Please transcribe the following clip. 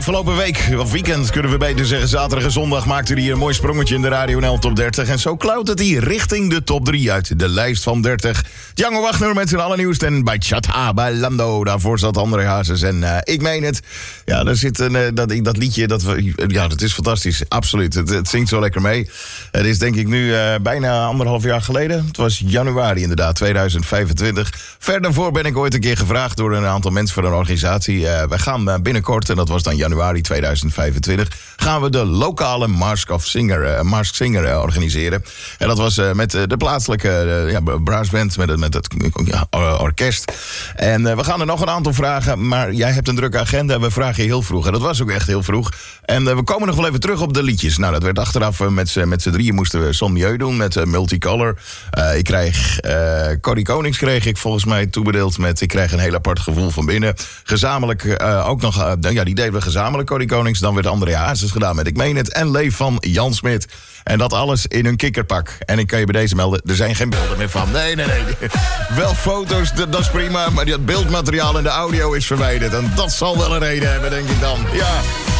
afgelopen week, of weekend kunnen we beter zeggen, zaterdag en zondag, maakte hij een mooi sprongetje in de Radio NL Top 30. En zo klautert hij richting de top 3 uit de lijst van 30. Django Wagner met zijn allernieuwste en bij Chata, bij Lando. Daarvoor zat André Hazes en ik meen het. Ja, daar zit dat liedje, dat is fantastisch. Absoluut, het zingt zo lekker mee. Het is denk ik nu bijna 1,5 jaar geleden. Het was januari inderdaad, 2025. Verder voor ben ik ooit een keer gevraagd door een aantal mensen voor een organisatie. We gaan binnenkort, en dat was dan januari 2025... gaan we de lokale Masked Singer organiseren. En dat was met de plaatselijke brassband, met het orkest. En we gaan er nog een aantal vragen, maar jij hebt een drukke agenda. We vragen je heel vroeg, en dat was ook echt heel vroeg. En we komen nog wel even terug op de liedjes. Nou, dat werd achteraf met z'n drieën moesten we Son Mieu doen met Multicolor. Ik kreeg Corrie Konings kreeg ik volgens mij toebedeeld met ik krijg een heel apart gevoel van binnen. Gezamenlijk ook nog, die deden we gezamenlijk Corrie Konings. Dan werd André Hazes gedaan met Ik meen het en Leef van Jan Smit. En dat alles in een kikkerpak. En ik kan je bij deze melden, er zijn geen beelden meer van. Nee. Wel foto's, dat is prima, maar dat beeldmateriaal en de audio is verwijderd. En dat zal wel een reden hebben, denk ik dan. Ja.